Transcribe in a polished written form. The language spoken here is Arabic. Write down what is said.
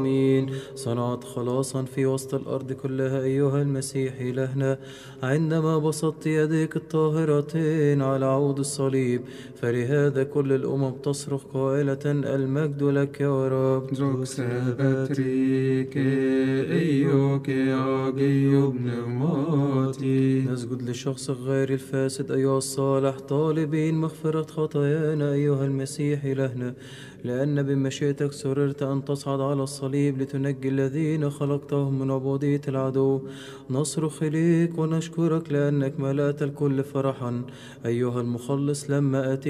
آمين. صنعت خلاصا في وسط الأرض كلها أيها المسيح إلهنا، عندما بسطت يديك الطاهرتين على عود الصليب، فلهذا كل الأمم تصرخ قائلة المجد لك يا رب. Doxa batrike eioke agio pneumati. نسجد لشخص غير الفاسد أيها الصالح، طالبين مغفرة خطايانا أيها المسيح إلهنا، لأن بمشيئتك سررت أن تصعد على الصليب لتنجي الذين خلقتهم من عبودية العدو. نصرخ إليك ونشكرك لأنك ملأت الكل فرحا أيها المخلص لما أتيت